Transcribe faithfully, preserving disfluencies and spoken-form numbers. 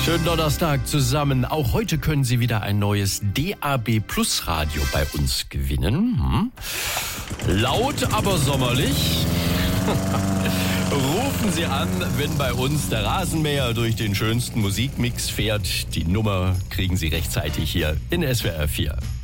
Schönen Donnerstag zusammen. Auch heute können Sie wieder ein neues D A B Plus Radio bei uns gewinnen. Hm? Laut, aber sommerlich. Rufen Sie an, wenn bei uns der Rasenmäher durch den schönsten Musikmix fährt. Die Nummer kriegen Sie rechtzeitig hier in S W R vier.